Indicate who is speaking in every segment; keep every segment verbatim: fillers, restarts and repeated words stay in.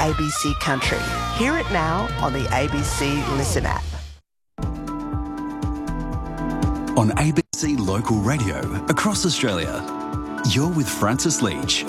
Speaker 1: A B C Country. Hear it now on the A B C Listen app.
Speaker 2: On A B C Local Radio across Australia, you're with Francis Leach.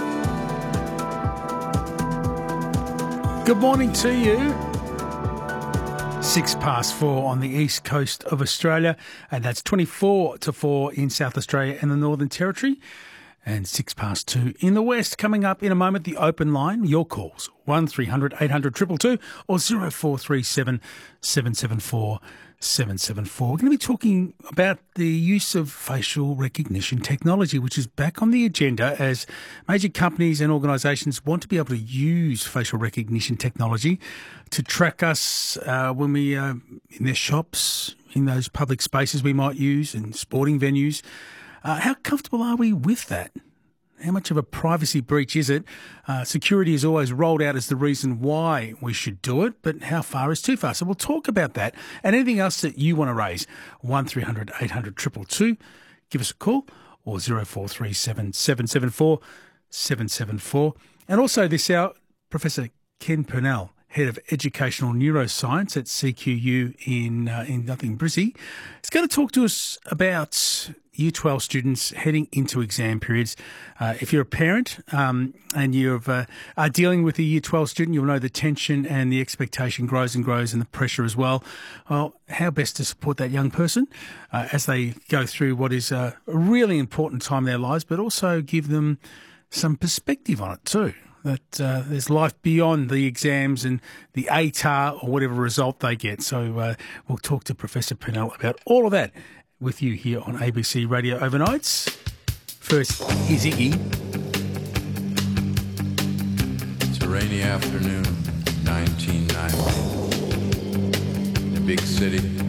Speaker 3: Good morning to you. Six past four on the east coast of Australia, and that's twenty-four to four in South Australia and the Northern Territory, and six past two in the west. Coming up in a moment, the open line, your calls, one three hundred eight hundred two two two or zero four three seven seven seven four seven seven four. We're going to be talking about the use of facial recognition technology, which is back on the agenda as major companies and organisations want to be able to use facial recognition technology to track us uh, when we uh, in their shops, in those public spaces we might use, in sporting venues. Uh, how comfortable are we with that? How much of a privacy breach is it? Uh, security is always rolled out as the reason why we should do it, but how far is too far? So we'll talk about that and anything else that you want to raise. one three hundred eight hundred two two two. Give us a call, or zero four three seven seven seven four seven seven four. And also this hour, Professor Ken Purnell, Head of Educational Neuroscience at C Q U in, uh, in nothing Brizzy, is going to talk to us about Year twelve students heading into exam periods. Uh, if you're a parent um, and you uh, are dealing with a Year twelve student, you'll know the tension and the expectation grows and grows and the pressure as well. Well, how best to support that young person uh, as they go through what is a really important time in their lives, but also give them some perspective on it too. That uh, there's life beyond the exams and the A T A R or whatever result they get. So uh, we'll talk to Professor Purnell about all of that with you here on A B C Radio Overnights. First, here's Iggy.
Speaker 4: It's a rainy afternoon, nineteen ninety. In a big city